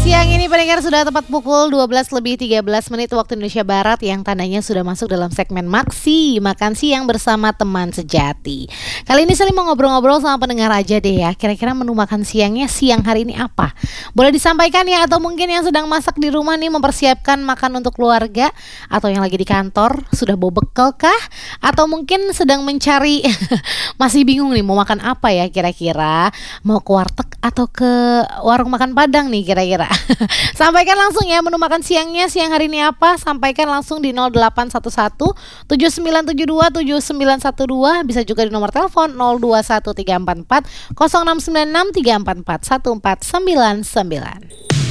Siang ini pendengar sudah tepat pukul 12 lebih 13 menit waktu Indonesia Barat yang tandanya sudah masuk dalam segmen Maksi, makan siang bersama teman sejati. Kali ini saya mau ngobrol-ngobrol sama pendengar aja deh ya. Kira-kira menu makan siangnya siang hari ini apa? Boleh disampaikan ya, atau mungkin yang sedang masak di rumah nih mempersiapkan makan untuk keluarga, atau yang lagi di kantor sudah bawa bekal kah? Atau mungkin sedang mencari masih bingung nih mau makan apa ya kira-kira? Mau ke warteg atau ke warung makan Padang nih kira-kira? Sampaikan langsung ya menu makan siangnya siang hari ini apa. Sampaikan langsung di 0811 7972 7912. Bisa juga di nomor telepon 021344 0696 344 1499.